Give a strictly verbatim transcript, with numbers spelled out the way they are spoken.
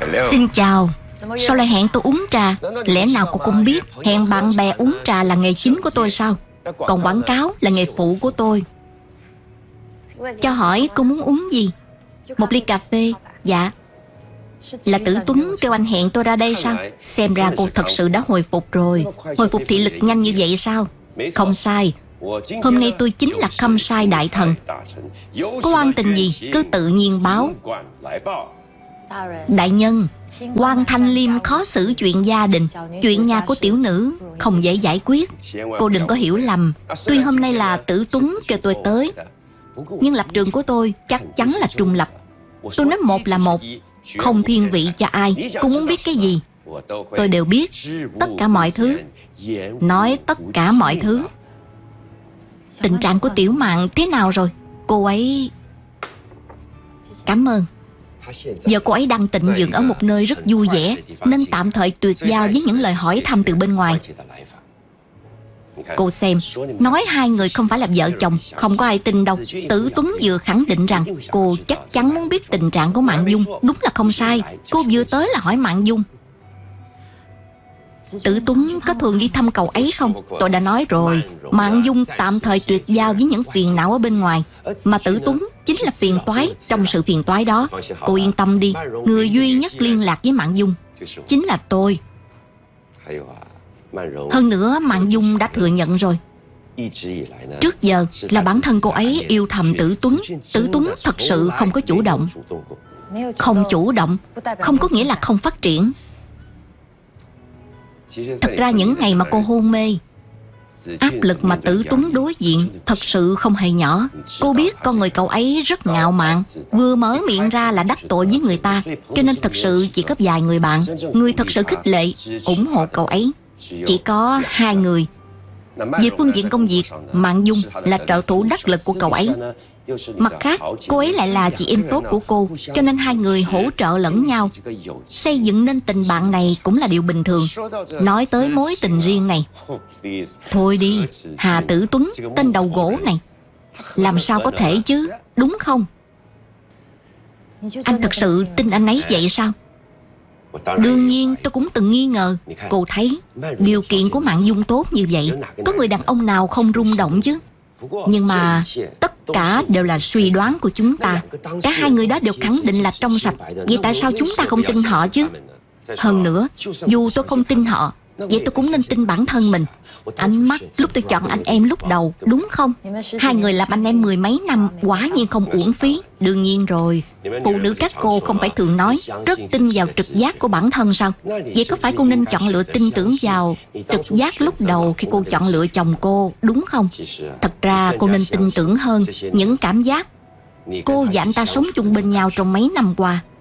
Xin chào. Sao lại hẹn tôi uống trà? Lẽ nào cô không biết hẹn bạn bè uống trà là nghề chính của tôi sao? Còn quảng cáo là nghề phụ của tôi. Cho hỏi cô muốn uống gì? Một ly cà phê. Dạ. Là Tử Tuấn kêu anh hẹn tôi ra đây sao? Xem ra cô thật sự đã hồi phục rồi. Hồi phục thị lực nhanh như vậy sao? Không sai. Hôm nay tôi chính là Khâm Sai Đại Thần. Có oan tình gì cứ tự nhiên báo. Đại nhân, quan Thanh Liêm khó xử chuyện gia đình. Chuyện nhà của tiểu nữ không dễ giải quyết. Cô đừng có hiểu lầm. Tuy hôm nay là Tử Tuấn kêu tôi tới, nhưng lập trường của tôi chắc chắn là trung lập. Tôi nói một là một, không thiên vị cho ai. Cô muốn biết cái gì tôi đều biết. Tất cả mọi thứ. Nói tất cả mọi thứ. Tình trạng của Tiểu Mạn thế nào rồi? Cô ấy... Cảm ơn. Giờ cô ấy đang tịnh dưỡng ở một nơi rất vui vẻ, nên tạm thời tuyệt giao với những lời hỏi thăm từ bên ngoài. Cô xem, nói hai người không phải là vợ chồng, không có ai tin đâu. Tử Tuấn vừa khẳng định rằng cô chắc chắn muốn biết tình trạng của Mạn Dung. Đúng là không sai. Cô vừa tới là hỏi Mạn Dung. Tử Tuấn có thường đi thăm cậu ấy không? Tôi đã nói rồi, Mạn Dung tạm thời tuyệt giao với những phiền não ở bên ngoài, mà Tử Tuấn chính là phiền toái trong sự phiền toái đó. Cô yên tâm đi, người duy nhất liên lạc với Mạn Dung chính là tôi. Hơn nữa Mạn Dung đã thừa nhận rồi. Trước giờ là bản thân cô ấy yêu thầm Tử Tuấn. Tử Tuấn thật sự không có chủ động. Không chủ động không có nghĩa là không phát triển. Thật ra những ngày mà cô hôn mê, áp lực mà Tử Tuấn đối diện thật sự không hề nhỏ. Cô biết con người cậu ấy rất ngạo mạn, vừa mở miệng ra là đắc tội với người ta, cho nên thật sự chỉ có vài người bạn, người thật sự khích lệ, ủng hộ cậu ấy. Chỉ có hai người. Về phương diện công việc, Mạn Dung là trợ thủ đắc lực của cậu ấy. Mặt khác, cô ấy lại là chị em tốt của cô, cho nên hai người hỗ trợ lẫn nhau, xây dựng nên tình bạn này cũng là điều bình thường. Nói tới mối tình riêng này, thôi đi, Hà Tử Tuấn, tên đầu gỗ này, làm sao có thể chứ, đúng không? Anh thật sự tin anh ấy vậy sao? Đương nhiên tôi cũng từng nghi ngờ. Cô thấy điều kiện của Mạn Dung tốt như vậy, có người đàn ông nào không rung động chứ? Nhưng mà tất cả đều là suy đoán của chúng ta. Cả hai người đó đều khẳng định là trong sạch. Vậy tại sao chúng ta không tin họ chứ? Hơn nữa, dù tôi không tin họ, vậy tôi cũng nên tin bản thân mình. Ánh mắt lúc tôi chọn anh em lúc đầu, đúng không? Hai người làm anh em mười mấy năm, quả nhiên không uổng phí. Đương nhiên rồi, phụ nữ các cô không phải thường nói rất tin vào trực giác của bản thân sao? Vậy có phải cô nên chọn lựa tin tưởng vào trực giác lúc đầu khi cô chọn lựa chồng cô, đúng không? Thật ra cô nên tin tưởng hơn những cảm giác. Cô và anh ta sống chung bên nhau trong mấy năm qua.